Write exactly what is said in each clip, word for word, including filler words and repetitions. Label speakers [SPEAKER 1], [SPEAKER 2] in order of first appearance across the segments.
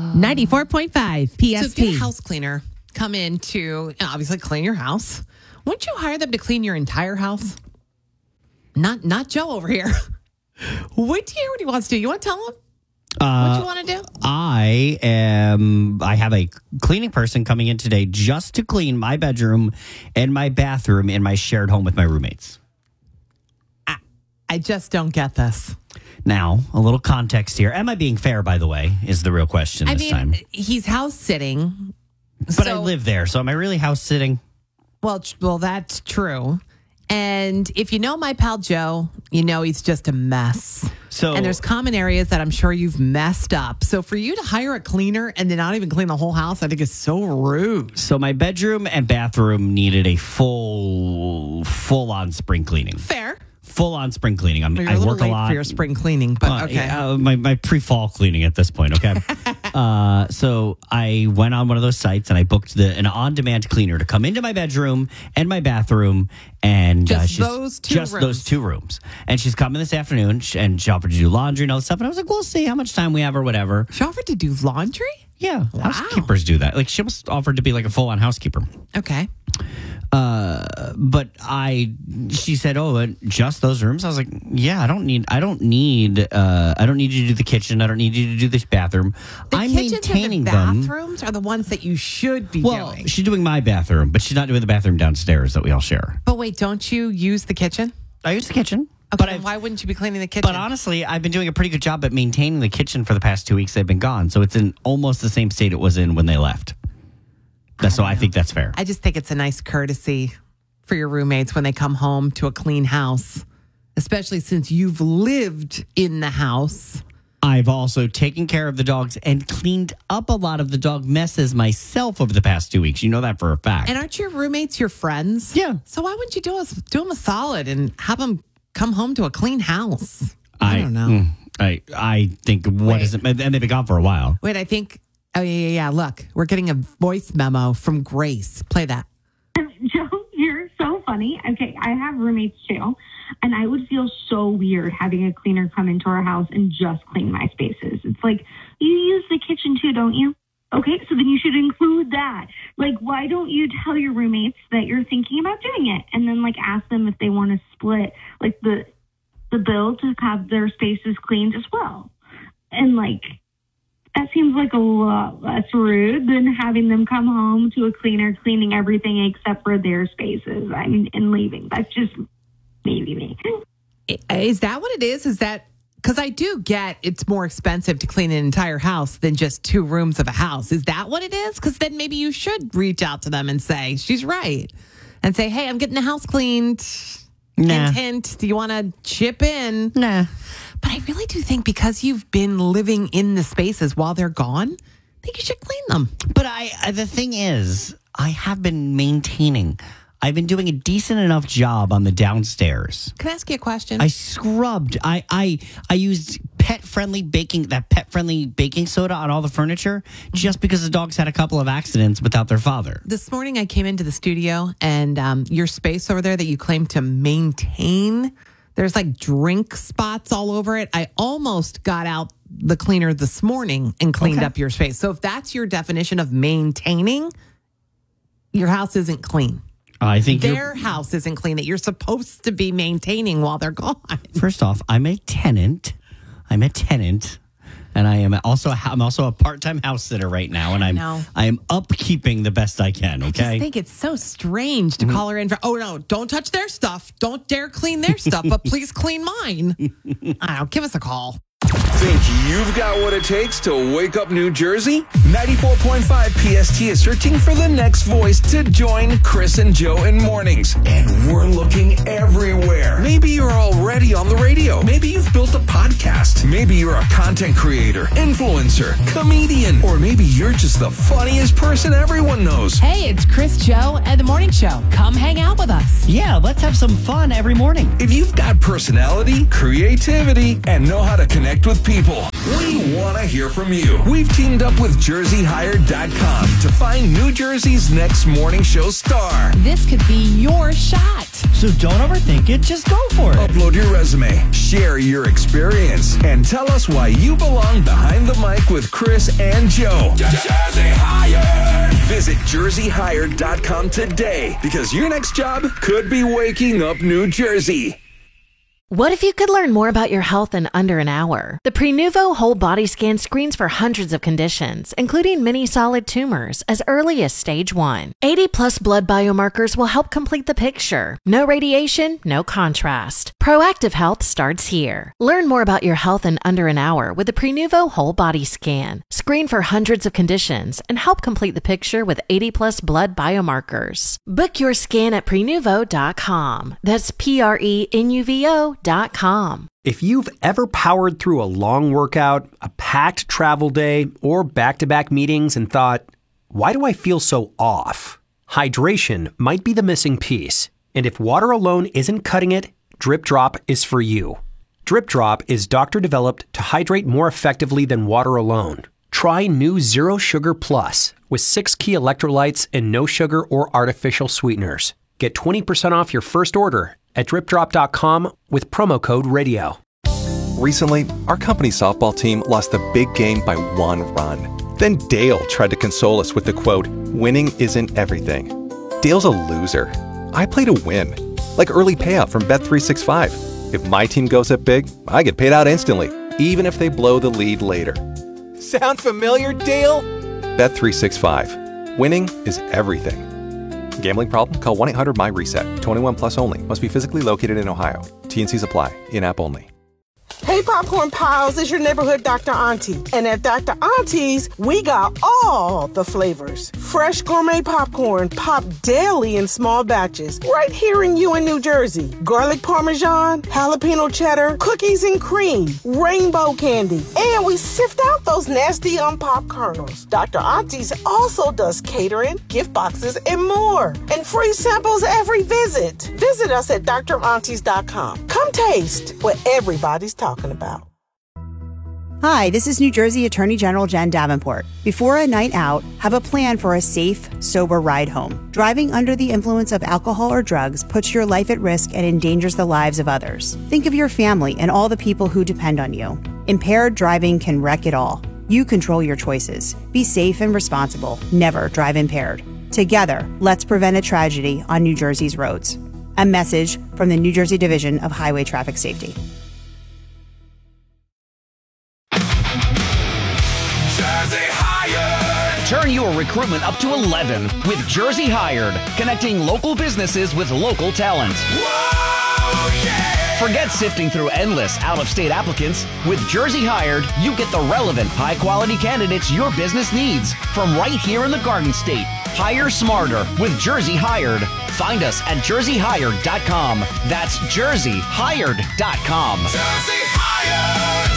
[SPEAKER 1] ninety-four point five P S T.
[SPEAKER 2] So if you had a house cleaner come in to obviously clean your house, wouldn't you hire them to clean your entire house? Not not Joe over here. Wait to hear what he wants to do. You want to tell him
[SPEAKER 3] Uh,
[SPEAKER 2] what you want to do?
[SPEAKER 3] I am. I have a cleaning person coming in today just to clean my bedroom and my bathroom in my shared home with my roommates.
[SPEAKER 2] I, I just don't get this.
[SPEAKER 3] Now, a little context here. Am I being fair, by the way, is the real question
[SPEAKER 2] I
[SPEAKER 3] this
[SPEAKER 2] mean,
[SPEAKER 3] time.
[SPEAKER 2] he's house sitting.
[SPEAKER 3] But I live there, so am I really house sitting?
[SPEAKER 2] Well, tr- well, that's true. And if you know my pal Joe, you know he's just a mess.
[SPEAKER 3] So,
[SPEAKER 2] And there's common areas that I'm sure you've messed up. So for you to hire a cleaner and then not even clean the whole house, I think is so rude.
[SPEAKER 3] so my bedroom and bathroom needed a full, full-on spring cleaning.
[SPEAKER 2] Fair.
[SPEAKER 3] Full-on spring cleaning. I'm,
[SPEAKER 2] Well, you're
[SPEAKER 3] I
[SPEAKER 2] a little
[SPEAKER 3] work
[SPEAKER 2] late
[SPEAKER 3] a lot.
[SPEAKER 2] for your spring cleaning, but
[SPEAKER 3] Uh,
[SPEAKER 2] okay.
[SPEAKER 3] yeah, uh, my, my pre-fall cleaning at this point, okay? uh, so I went on one of those sites and I booked the an on-demand cleaner to come into my bedroom and my bathroom and
[SPEAKER 2] Just
[SPEAKER 3] uh, she's,
[SPEAKER 2] those two
[SPEAKER 3] just
[SPEAKER 2] rooms.
[SPEAKER 3] those two rooms. And she's coming this afternoon sh- and she offered to do laundry and all this stuff. And I was like, we'll see how much time we have or whatever.
[SPEAKER 2] She offered to do laundry?
[SPEAKER 3] Yeah, housekeepers do that. Like she almost offered to be like a full-on housekeeper.
[SPEAKER 2] Okay.
[SPEAKER 3] Uh, but I, she said, "Oh, uh, just those rooms." I was like, "Yeah, I don't need, I don't need, uh, I don't need you to do the kitchen. I don't need you to do this bathroom.
[SPEAKER 2] The
[SPEAKER 3] I'm
[SPEAKER 2] kitchens
[SPEAKER 3] maintaining
[SPEAKER 2] and the
[SPEAKER 3] them."
[SPEAKER 2] bathrooms are the ones that you should be
[SPEAKER 3] Well,
[SPEAKER 2] doing.
[SPEAKER 3] she's doing my bathroom, but she's not doing the bathroom downstairs that we all share.
[SPEAKER 2] But wait, don't you use the kitchen?
[SPEAKER 3] I use the kitchen,
[SPEAKER 2] Okay,
[SPEAKER 3] but
[SPEAKER 2] then
[SPEAKER 3] I've,
[SPEAKER 2] why wouldn't you be cleaning the kitchen?
[SPEAKER 3] but honestly, I've been doing a pretty good job at maintaining the kitchen for the past two weeks they've been gone. So it's in almost the same state it was in when they left. That's so I think that's fair.
[SPEAKER 2] I just think it's a nice courtesy for your roommates when they come home to a clean house, especially since you've lived in the house.
[SPEAKER 3] I've also taken care of the dogs and cleaned up a lot of the dog messes myself over the past two weeks. You know that for a fact.
[SPEAKER 2] And aren't your roommates your friends?
[SPEAKER 3] Yeah.
[SPEAKER 2] So why wouldn't you do us do them a solid and have them come home to a clean house? I, don't know.
[SPEAKER 3] mm, I I think what
[SPEAKER 2] Wait.
[SPEAKER 3] is it? And they've been gone for a while.
[SPEAKER 2] Wait, I think. Oh yeah, yeah, yeah. Look, we're getting a voice memo from Grace. Play that.
[SPEAKER 4] Joe, you're so funny. Okay, I have roommates too, and I would feel so weird having a cleaner come into our house and just clean my spaces. It's like, you use the kitchen too, don't you? Okay, so then you should include that. Like, why don't you tell your roommates that you're thinking about doing it, and then like ask them if they want to split like the the bill to have their spaces cleaned as well, and like. That seems like a lot less rude than having them come home to a cleaner cleaning everything except for their spaces. I mean, and leaving. That's just maybe me.
[SPEAKER 2] Is that what it is? Is that because I do get it's more expensive to clean an entire house than just two rooms of a house? Is that what it is? Because then maybe you should reach out to them and say, she's right. And say, hey, I'm getting the house cleaned.
[SPEAKER 3] Nah.
[SPEAKER 2] Hint, hint. Do you want to chip in?
[SPEAKER 3] Nah.
[SPEAKER 2] But I really do think because you've been living in the spaces while they're gone, I think you should clean them.
[SPEAKER 3] But I, I the thing is, I have been maintaining. I've been doing a decent enough job on the downstairs.
[SPEAKER 2] Can I ask you a question?
[SPEAKER 3] I scrubbed. I I I used pet friendly baking that pet friendly baking soda on all the furniture just because the dogs had a couple of accidents without their father.
[SPEAKER 2] This morning I came into the studio and um, your space over there that you claim to maintain, there's like drink spots all over it. I almost got out the cleaner this morning and cleaned
[SPEAKER 3] Okay.
[SPEAKER 2] up your space. So if that's your definition of maintaining, your house isn't clean.
[SPEAKER 3] I think you're-
[SPEAKER 2] Their house isn't clean that you're supposed to be maintaining while they're gone.
[SPEAKER 3] First off, I'm a tenant. I'm a tenant, and I am also I'm also a part-time house sitter right now, and I'm
[SPEAKER 2] know.
[SPEAKER 3] I am upkeeping the best I can.
[SPEAKER 2] I
[SPEAKER 3] Okay.
[SPEAKER 2] just think it's so strange to call her in for, oh, no, don't touch their stuff. Don't dare clean their stuff, but please clean mine. I don't know. Give us a call.
[SPEAKER 5] Think you've got what it takes to wake up New Jersey? ninety-four point five P S T is searching for the next voice to join Chris and Joe in mornings. And we're looking everywhere. Maybe you're already on the radio. Maybe you've built a podcast. Maybe you're a content creator, influencer, comedian, or maybe you're just the funniest person everyone knows.
[SPEAKER 1] Hey, it's Chris, Joe, and the Morning Show. Come hang out with us.
[SPEAKER 3] Yeah, let's have some fun every morning.
[SPEAKER 5] If you've got personality, creativity, and know how to connect with people, we want to hear from you. We've teamed up with Jersey jersey hired dot com to find New Jersey's next morning show star.
[SPEAKER 1] This could be your shot.
[SPEAKER 3] So don't overthink it, just go for it.
[SPEAKER 5] Upload your resume, share your experience, and tell us why you belong behind the mic with Chris and Joe. Jersey Hired! Visit jersey hired dot com today because your next job could be waking up New Jersey.
[SPEAKER 6] What if you could learn more about your health in under an hour? The Prenuvo Whole Body Scan screens for hundreds of conditions, including many solid tumors, as early as stage one. eighty plus blood biomarkers will help complete the picture. No radiation, no contrast. Proactive health starts here. Learn more about your health in under an hour with the Prenuvo Whole Body Scan. Screen for hundreds of conditions and help complete the picture with eighty plus blood biomarkers. Book your scan at prenuvo dot com. That's P R E N U V O dot com.
[SPEAKER 7] If you've ever powered through a long workout, a packed travel day, or back-to-back meetings and thought, why do I feel so off? Hydration might be the missing piece. And if water alone isn't cutting it, Drip Drop is for you. Drip Drop is doctor-developed to hydrate more effectively than water alone. Try new Zero Sugar Plus with six key electrolytes and no sugar or artificial sweeteners. Get twenty percent off your first order at drip drop dot com with promo code radio.
[SPEAKER 8] Recently, our company softball team lost the big game by one run. Then Dale tried to console us with the quote, "Winning isn't everything." Dale's a loser. I play to win. Like early payout from Bet three sixty-five. If my team goes up big, I get paid out instantly, even if they blow the lead later. Sound familiar, Dale? Bet three sixty-five. Winning is everything. Gambling problem? Call one eight hundred M Y reset. twenty-one plus only. Must be physically located in Ohio. T N Cs apply. In-app only.
[SPEAKER 9] Hey, Popcorn Pals, it's your neighborhood Doctor Auntie. And at Doctor Auntie's, we got all the flavors. Fresh gourmet popcorn, pop daily in small batches, right here in you in New Jersey. Garlic Parmesan, jalapeno cheddar, cookies and cream, rainbow candy. And we sift out those nasty unpopped kernels. Doctor Auntie's also does catering, gift boxes, and more. And free samples every visit. Visit us at dr aunties dot com. Come taste what everybody's talking about.
[SPEAKER 10] Hi, this is New Jersey Attorney General Jen Davenport. Before a night out, have a plan for a safe, sober ride home. Driving under the influence of alcohol or drugs puts your life at risk and endangers the lives of others. Think of your family and all the people who depend on you. Impaired driving can wreck it all. You control your choices. Be safe and responsible. Never drive impaired. Together, let's prevent a tragedy on New Jersey's roads. A message from the New Jersey Division of Highway Traffic Safety.
[SPEAKER 11] Turn your recruitment up to eleven with Jersey Hired, connecting local businesses with local talent. Whoa, yeah! Forget sifting through endless out-of-state applicants. With Jersey Hired, you get the relevant, high-quality candidates your business needs from right here in the Garden State. Hire smarter with Jersey Hired. Find us at jersey hired dot com. That's jersey hired dot com.
[SPEAKER 1] Jersey Hired!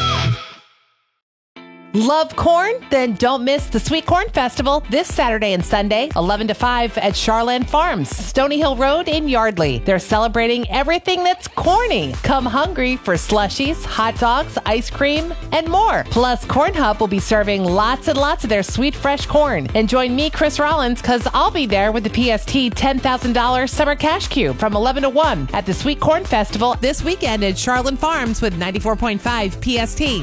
[SPEAKER 1] Love corn? Then don't miss the Sweet Corn Festival this Saturday and Sunday, eleven to five at Charland Farms, Stony Hill Road in Yardley. They're celebrating everything that's corny. Come hungry for slushies, hot dogs, ice cream, and more. Plus, Corn Hub will be serving lots and lots of their sweet, fresh corn. And join me, Chris Rollins, because I'll be there with the P S T ten thousand dollars Summer Cash Cube from eleven to one at the Sweet Corn Festival
[SPEAKER 2] this weekend at Charland Farms with ninety-four point five P S T.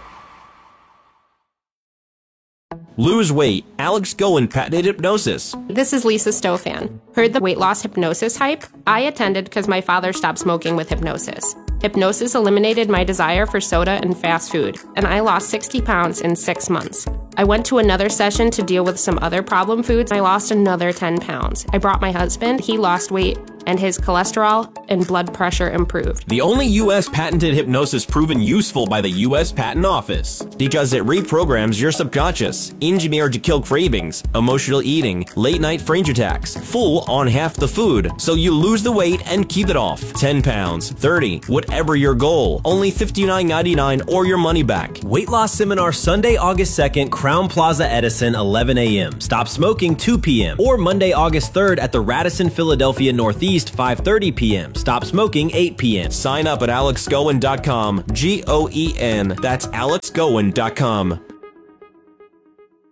[SPEAKER 12] Lose weight. Alex Goen patented hypnosis.
[SPEAKER 13] This is Lisa Stofan. Heard the weight loss hypnosis hype? I attended because my father stopped smoking with hypnosis. Hypnosis eliminated my desire for soda and fast food, and I lost sixty pounds in six months. I went to another session to deal with some other problem foods. I lost another ten pounds. I brought my husband. He lost weight, and his cholesterol and blood pressure improved.
[SPEAKER 12] The only U S patented hypnosis proven useful by the U S Patent Office, because it reprograms your subconscious, engineered to kill cravings, emotional eating, late night fringe attacks, full on half the food, so you lose the weight and keep it off. ten pounds, thirty, whatever your goal. Only fifty-nine ninety-nine or your money back.
[SPEAKER 14] Weight loss seminar Sunday, August second, Crown Plaza Edison, eleven a.m. Stop smoking, two p.m. Or Monday, August third at the Radisson Philadelphia Northeast, five thirty p.m. Stop smoking, eight p.m.
[SPEAKER 12] Sign up at alex goen dot com. G O E N. That's alex goen dot com.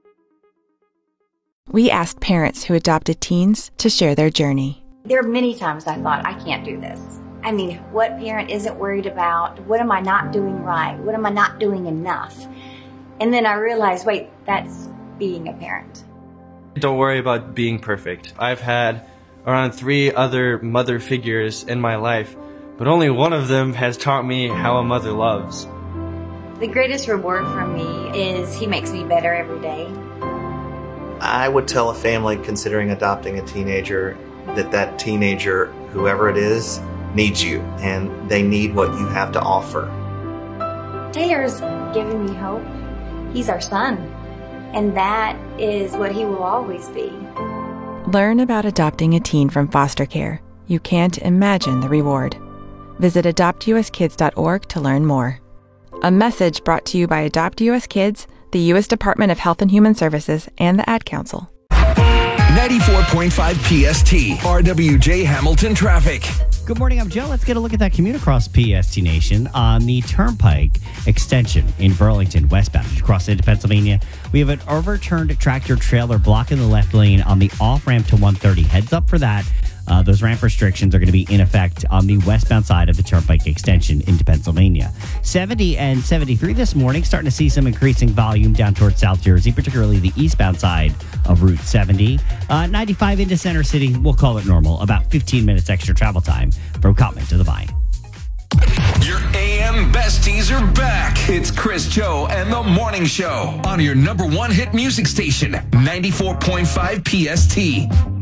[SPEAKER 15] We asked parents who adopted teens to share their journey.
[SPEAKER 16] There are many times I thought, I can't do this. I mean, what parent isn't worried about, what am I not doing right? What am I not doing enough? And then I realized, wait, that's being a parent.
[SPEAKER 17] Don't worry about being perfect. I've had around three other mother figures in my life, but only one of them has taught me how a mother loves.
[SPEAKER 16] The greatest reward for me is he makes me better every day.
[SPEAKER 18] I would tell a family considering adopting a teenager that that teenager, whoever it is, needs you, and they need what you have to offer.
[SPEAKER 16] Taylor's given me hope. He's our son, and that is what he will always be.
[SPEAKER 15] Learn about adopting a teen from foster care. You can't imagine the reward. Visit adopt u s kids dot org to learn more. A message brought to you by Adopt U S Kids, the U S Department of Health and Human Services, and the Ad Council.
[SPEAKER 5] ninety-four point five P S T, R W J Hamilton Traffic.
[SPEAKER 3] Good morning, I'm Joe. Let's get a look at that commute across P S T Nation on the Turnpike extension in Burlington, westbound. As you cross into Pennsylvania, we have an overturned tractor trailer blocking the left lane on the off-ramp to one thirty. Heads up for that. Uh, those ramp restrictions are going to be in effect on the westbound side of the Turnpike extension into Pennsylvania. seventy and seventy-three this morning, starting to see some increasing volume down towards South Jersey, particularly the eastbound side of Route seventy. Uh, ninety-five into Center City, we'll call it normal, about fifteen minutes extra travel time from Cottman to the Vine.
[SPEAKER 5] Your A M besties are back. It's Chris, Joe, and the Morning Show on your number one hit music station, ninety-four point five P S T.